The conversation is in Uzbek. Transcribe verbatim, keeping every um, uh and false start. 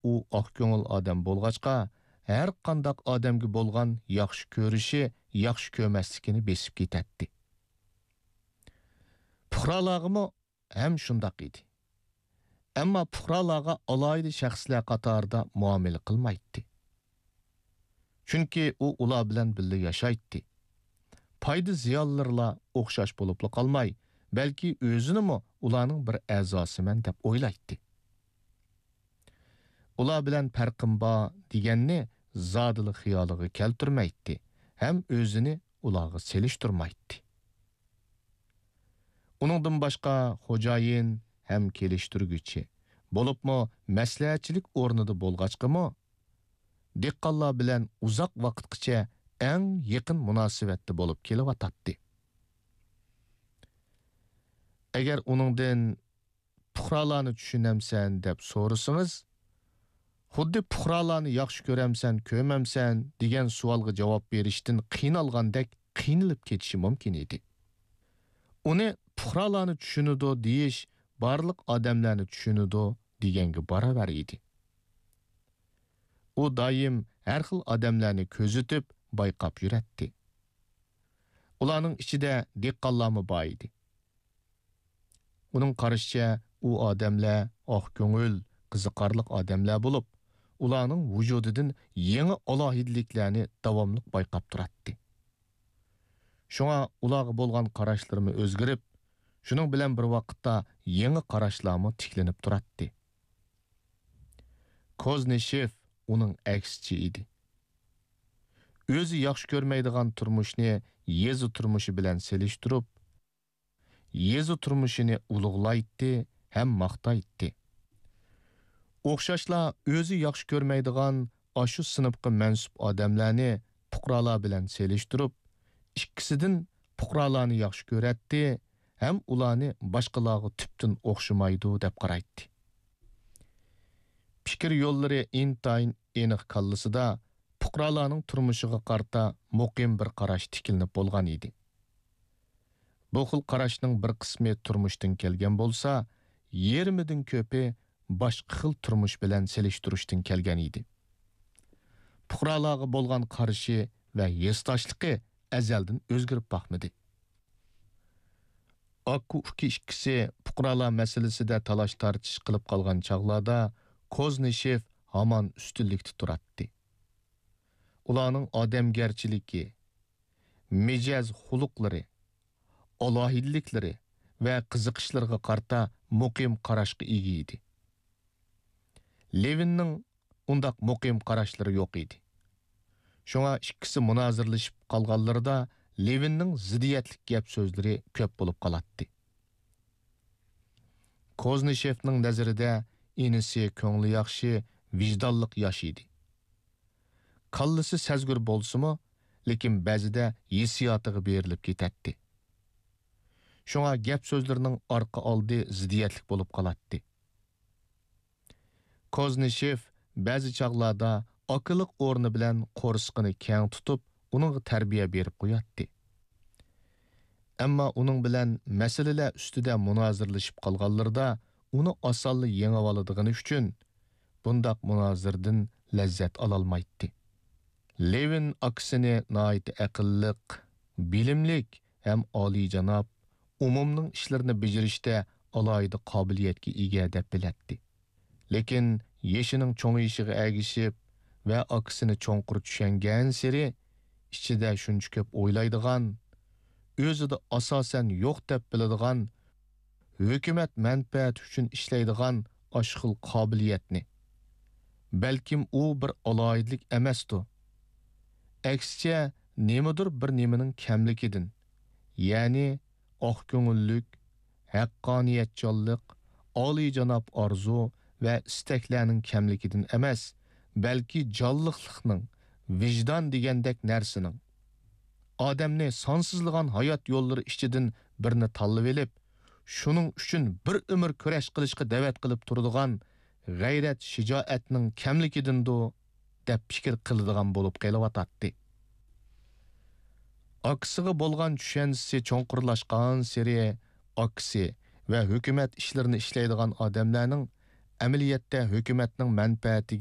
u oq ko'ngil odam bo'lg'achqa, har qandoq odamga bo'lgan yaxshi ko'rishi, yaxshi ko'rmasligini besib ketadi. Puhralarga ham shundoq edi. Ammo puhralarga alohida shaxslar qatorida muomala qilmaydi. Chunki u ular bilan birga yashaydi. Payda ziyonlarla o'xshash bo'lib qolmay, balki o'zini mo ularning bir a'zosiman deb o'ylaydi. Ular bilan farqim bor deganni zodili xiyoliga keltirmaydi, ham o'zini ularga selishtirmaydi. Uningdan boshqa xo'jayin ham kelishtirguchi, bo'libmi maslahatchilik o'rnida bo'lg'achqimi, dehqonlar bilan uzoq vaqtgacha eng yaqin munosabatda bo'lib kelyotdi. Agar uningdan puhralarni tushunamsan deb so'rasangiz, xuddi puhralarni yaxshi ko'ramsan, ko'rmamsan degan savolga javob berishdan qiynalgandek qiynalib ketishi mumkin edi. Uni puhralarni tushunadi deyish, barliq odamlarni tushunadi deganga baravar edi. U doim har xil odamlarni ko'zitib, bayqab yuratdi. Ularning ichida dehqonlarmi bor edi. Uning qarashicha, u odamlar oq ko'ngil, qiziqarli odamlar bo'lib, ularning vujudidan yangi alohidaliklarni davomli bayqab turadi. Shunga ularga bo'lgan qarashlarimi o'zgarib, shuning bilan bir vaqtda yangi qarashlarmi tiklanib turadi. Koznishev uning aksichi edi. O'zi yaxshi ko'rmaydigan turmushni yezi turmushi bilan selishtirib, yezi turmushini ulug'laydi ham maqtaydi. O'xshashla o'zi yaxshi ko'rmaydigan ashu sinfga mansub odamlarni fuqarolar bilan selishtirib, ikkisidan fuqarolarni yaxshi ko'radi ham ularni boshqalarga tubdan o'xshamaydi deb qaraydi. Fikr yo'llari intayin aniq kallasida fuqarolarning turmushiga qarta muqim bir qarash tikilinib bo'lgan edi. Bu xil qarashning bir qismi turmushdan kelgan bo'lsa, yarmidan ko'pi boshqa xil turmush bilan selishtirishdan kelgan edi. Fuqarolarga bo'lgan qarashi va yestashligi azaldan o'zgarib boqmadi. Akku ikkisi fuqarolar masalasida talash tartish qilib qolgan chog'larda Koznishev hamon ustunlikda turadi. Ularning odamgarchiligi, mijoz xuluqlari, alohidliklari va qiziqishlariga qarta muqim qarashga ega edi. Levinning undaq muqim qarashlari yo'q edi. Shunga ikkisi munozirlashib qolganlarida Levinning ziddiyatlik gap so'zlari ko'p bo'lib qoladi. Koznishevning nazarida inisi ko'ngli yaxshi, vijdonliq yosh edi. Kallisi sezgur bo'lsa-mu, lekin ba'zida hissiyotiga berilib ketadi. Shunga gap so'zlarining orqa oldi ziddiyatlik bo'lib qoladi. Koznishev ba'zi chog'larda aqlliq o'rni bilan qo'rsqini keng tutib, uning tarbiya berib qo'yadi. Ammo uning bilan masalalar ustida munozirlashib qolganlarda uni osonli yengib oladigan uchun bundaq munozirdan lazzat ololmaydi. Levin aksini nayt aqlliq, bilimlik ham oliyjanob, umumning ishlarini bajarishda alohida qobiliyatga ega deb biladi. Lekin yeshining cho'ng'ishiga agishib va aksini cho'nqur tushungan sari ichida shuncha ko'p o'ylaydigan, o'zida asosan yo'q deb biladigan, hukumat manfaati uchun ishlaydigan ashxil qobiliyatni, balkim u bir aloyidlik emasdi. Aksicha nimadir bir nimaning kamligidan, ya'ni oq ko'ngillik, haqqoniyatchanlik, oliyjanob orzu va istaklarning kamligidan emas, balki jonliqlikning, vijdon degandek narsaning odamni sonsizlagan hayot yo'llari ichidan birini tanlab olib, shuning uchun bir umr kurash qilishga da'vat qilib turadigan g'ayrat, shijoatning kamligidandir deb fikr qiladigan bo'lib qelyotdi. Aksiga bo'lgan tushunchasi cho'nqurlashgan sari aksi va hukumat ishlarini ishlaydigan odamlarning әмілиетте hökumetning manfaatiga